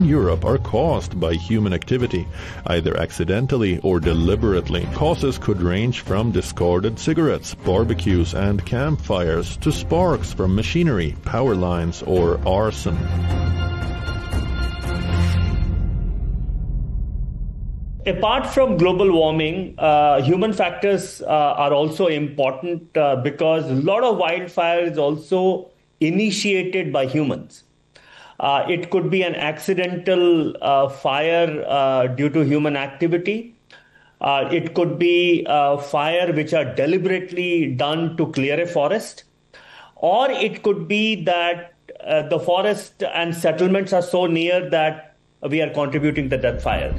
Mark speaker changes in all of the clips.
Speaker 1: Europe are caused by human activity, either accidentally or deliberately. Causes could range from discarded cigarettes, barbecues and campfires to sparks from machinery, power lines or arson.
Speaker 2: Apart from global warming, human factors are also important because a lot of wildfire is also initiated by humans. It could be an accidental fire due to human activity. It could be fire which are deliberately done to clear a forest. Or it could be that the forest and settlements are so near that we are contributing to that fire.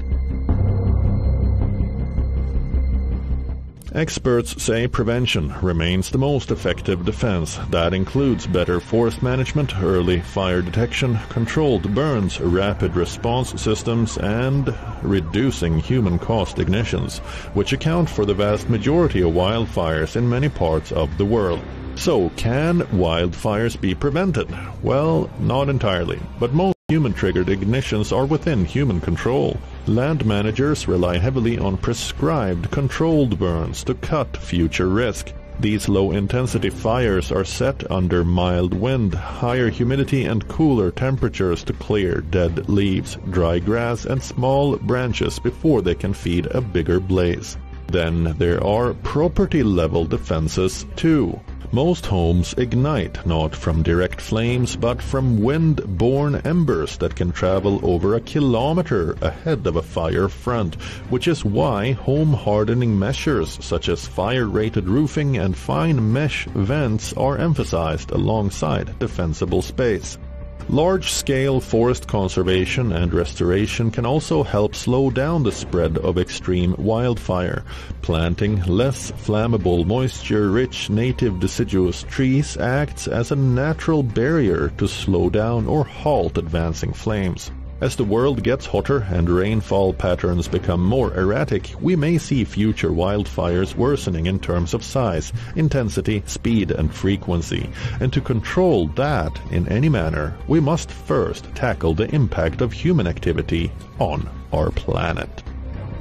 Speaker 1: Experts say prevention remains the most effective defense. That includes better forest management, early fire detection, controlled burns, rapid response systems, and reducing human-caused ignitions, which account for the vast majority of wildfires in many parts of the world. So, can wildfires be prevented? Well, not entirely, but most human-triggered ignitions are within human control. Land managers rely heavily on prescribed controlled burns to cut future risk. These low-intensity fires are set under mild wind, higher humidity and cooler temperatures to clear dead leaves, dry grass and small branches before they can feed a bigger blaze. Then there are property-level defenses too. Most homes ignite not from direct flames but from wind-borne embers that can travel over a kilometer ahead of a fire front, which is why home-hardening measures such as fire-rated roofing and fine mesh vents are emphasized alongside defensible space. Large-scale forest conservation and restoration can also help slow down the spread of extreme wildfire. Planting less flammable, moisture-rich native deciduous trees acts as a natural barrier to slow down or halt advancing flames. As the world gets hotter and rainfall patterns become more erratic, we may see future wildfires worsening in terms of size, intensity, speed, and frequency. And to control that in any manner, we must first tackle the impact of human activity on our planet.